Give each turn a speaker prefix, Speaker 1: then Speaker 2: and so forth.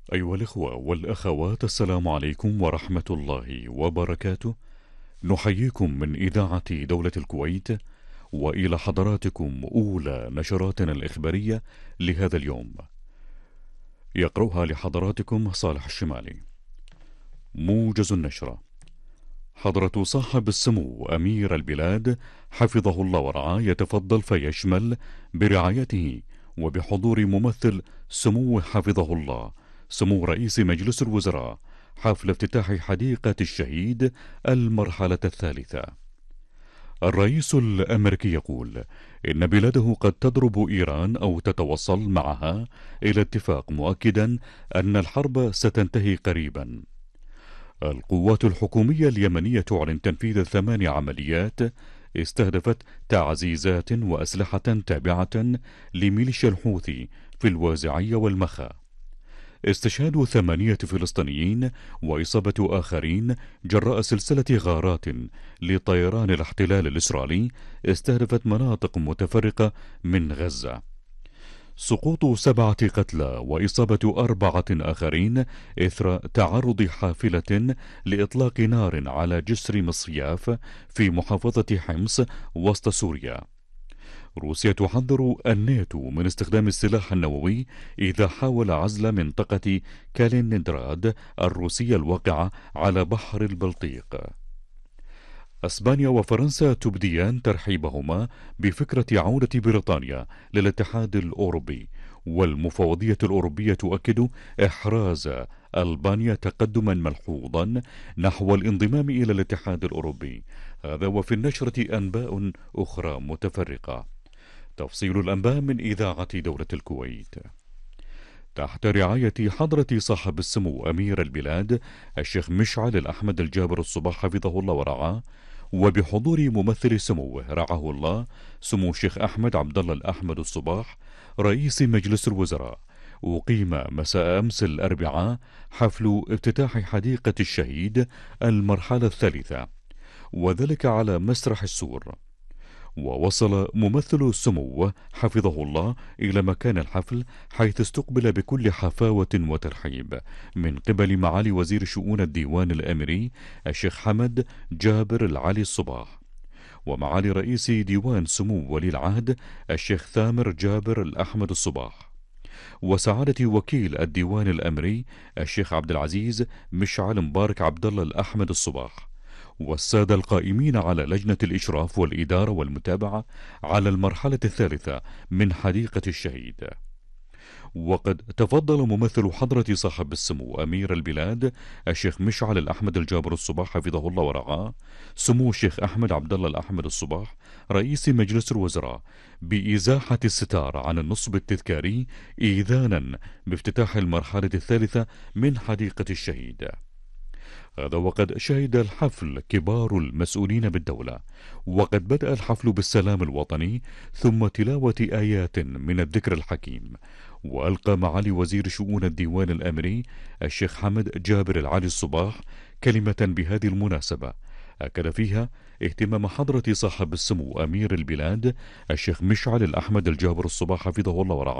Speaker 1: أيها الإخوة والأخوات، السلام عليكم ورحمة الله وبركاته. نحييكم من إذاعة دولة الكويت، وإلى حضراتكم أولى نشراتنا الإخبارية لهذا اليوم. يقرأها لحضراتكم صالح الشمالي. موجز النشرة. حضرة صاحب السمو أمير البلاد حفظه الله ورعاه يتفضل فيشمل برعايته وبحضور ممثل سموه حفظه الله سمو رئيس مجلس الوزراء حفل افتتاح حديقة الشهيد المرحلة الثالثة. الرئيس الأمريكي يقول إن بلاده قد تضرب إيران أو تتوصل معها إلى اتفاق، مؤكدا أن الحرب ستنتهي قريبا. القوات الحكومية اليمنية تعلن تنفيذ 8 عمليات استهدفت تعزيزات وأسلحة تابعة لميليشيا الحوثي في الوازعية والمخا. استشهاد 8 فلسطينيين وإصابة آخرين جراء سلسلة غارات لطيران الاحتلال الإسرائيلي استهدفت مناطق متفرقة من غزة. سقوط 7 قتلى وإصابة 4 آخرين إثر تعرض حافلة لإطلاق نار على جسر مصياف في محافظة حمص وسط سوريا. روسيا تحذر الناتو من استخدام السلاح النووي إذا حاول عزل منطقة كالينينغراد الروسية الواقعة على بحر البلطيق. أسبانيا وفرنسا تبديان ترحيبهما بفكرة عودة بريطانيا للاتحاد الأوروبي، والمفوضية الأوروبية تؤكد إحراز ألبانيا تقدما ملحوظا نحو الانضمام إلى الاتحاد الأوروبي. هذا وفي النشرة أنباء أخرى متفرقة. تفصيل الأنباء من إذاعة دولة الكويت. تحت رعاية حضرة صاحب السمو أمير البلاد الشيخ مشعل الأحمد الجابر الصباح حفظه الله ورعاه، وبحضور ممثل سموه رعاه الله سمو الشيخ أحمد عبد الله الأحمد الصباح رئيس مجلس الوزراء، أقيم مساء أمس الأربعاء حفل افتتاح حديقة الشهيد المرحلة الثالثة، وذلك على مسرح السور. ووصل ممثل السمو حفظه الله إلى مكان الحفل، حيث استقبل بكل حفاوة وترحيب من قبل معالي وزير شؤون الديوان الأميري الشيخ حمد جابر العلي الصباح، ومعالي رئيس ديوان سمو ولي العهد الشيخ ثامر جابر الأحمد الصباح، وسعادة وكيل الديوان الأميري الشيخ عبد العزيز مشعل مبارك عبد الله الأحمد الصباح، والسادة القائمين على لجنة الإشراف والإدارة والمتابعة على المرحلة الثالثة من حديقة الشهيد. وقد تفضل ممثل حضرة صاحب السمو أمير البلاد الشيخ مشعل الأحمد الجابر الصباح حفظه الله ورعاه سمو الشيخ أحمد عبد الله الأحمد الصباح رئيس مجلس الوزراء بإزاحة الستار عن النصب التذكاري، إيذانا بافتتاح المرحلة الثالثة من حديقة الشهيد. هذا وقد شهد الحفل كبار المسؤولين بالدولة، وقد بدأ الحفل بالسلام الوطني ثم تلاوة آيات من الذكر الحكيم. وألقى معالي وزير شؤون الديوان الأميري الشيخ حمد جابر العلي الصباح كلمة بهذه المناسبة أكد فيها اهتمام حضرة صاحب السمو أمير البلاد الشيخ مشعل الأحمد الجابر الصباح حفظه الله ورعاه